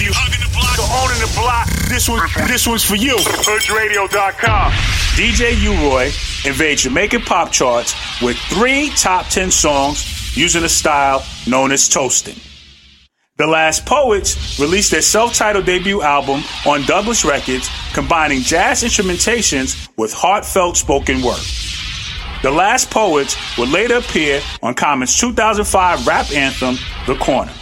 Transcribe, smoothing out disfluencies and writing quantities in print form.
you. So owning the block, this one's for you. HoodRadio.com. DJ U-Roy invades Jamaican pop charts with 3 top 10 songs using a style known as toasting. The Last Poets released their self-titled debut album on Douglas Records, combining jazz instrumentations with heartfelt spoken word. The Last Poets would later appear on Common's 2005 rap anthem, The Corner.